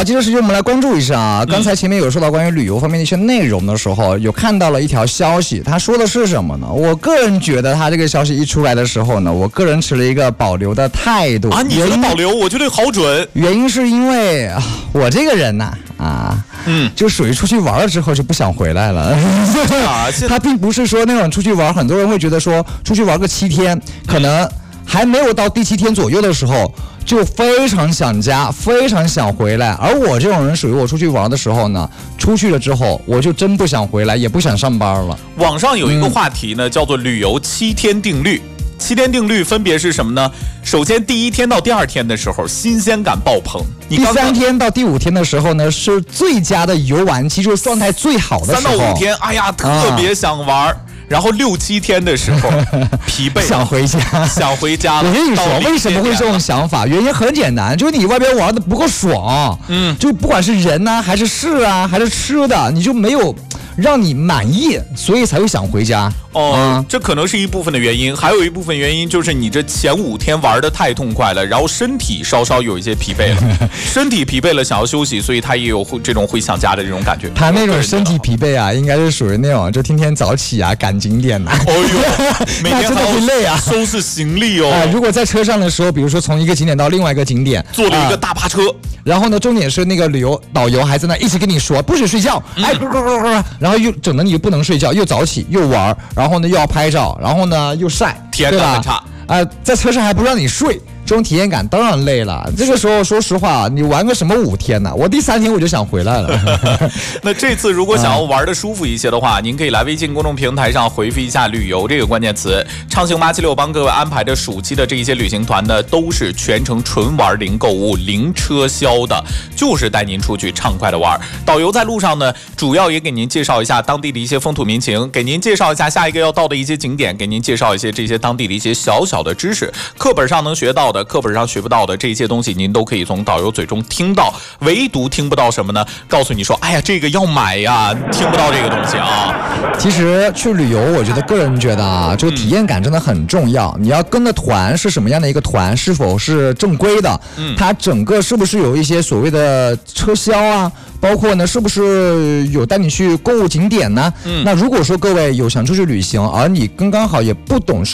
这个事情我们来关注一下啊。刚才前面有说到关于旅游方面的一些内容的时候，有看到了一条消息，他说的是什么呢？我个人觉得他这个消息一出来的时候呢，我个人持了一个保留的态度啊。你觉得保留？我觉得好准。 原因是因为我这个人呐就属于出去玩了之后就不想回来了。他并不是说那种出去玩，很多人会觉得说出去玩个7天，可能还没有到第7天左右的时候就非常想家，非常想回来。而我这种人属于我出去玩的时候呢，出去了之后我就真不想回来，也不想上班了。 网上有一个话题呢，叫做旅游7天定律。7天定律分别是什么呢？首先第1天到第2天的时候，新鲜感爆棚。 第3天到第5天的时候呢，是最佳的游玩期，就是状态最好的时候。 3到5天，哎呀，特别想玩。然后6、7天的时候，疲惫， 想回家， 想回家了。 我跟你说，为什么会这种想法？原因很简单，就是你外边玩的不够爽，就不管是人呢，还是事啊，还是吃的，你就没有让你满意，所以才会想回家。 这可能是一部分的原因，还有一部分原因就是你这前5天玩的太痛快了，然后身体稍稍有一些疲惫了，身体疲惫了想要休息，所以他也有这种会想家的这种感觉。 他那种身体疲惫啊，应该是属于那种就天天早起啊，赶景点呐。 哦呦，每天还要累啊， 收拾行李哦。 如果在车上的时候，比如说从一个景点到另外一个景点， 坐了一个大巴车， 然后呢，重点是那个导游还在那一直跟你说不许睡觉，然后又整的你又不能睡觉，又早起又玩，然后呢又要拍照，然后呢又晒， 体验感很差在车上还不让你睡。这种体验感当然累了。这个时候说实话，你玩个什么5天呢？我第3天我就想回来了。 那这次如果想要玩的舒服一些的话，您可以来微信公众平台上回复一下旅游这个关键词。畅行876帮各位安排的暑期的这一些旅行团呢，都是全程纯玩零购物零车销的，就是带您出去畅快的玩。导游在路上呢，主要也给您介绍一下当地的一些风土民情，给您介绍一下下一个要到的一些景点，给您介绍一些这些当地的一些小小的知识，课本上能学到的，课本上学不到的这些东西，您都可以从导游嘴中听到。唯独听不到什么呢？告诉你说，哎呀，这个要买呀，听不到这个东西啊。 其实去旅游，我觉得个人觉得这个体验感真的很重要。你要跟的团是什么样的一个团，是否是正规的？它整个是不是有一些所谓的车销啊？包括呢，是不是有带你去购物景点呢？那如果说各位有想出去旅行，而你刚好也不懂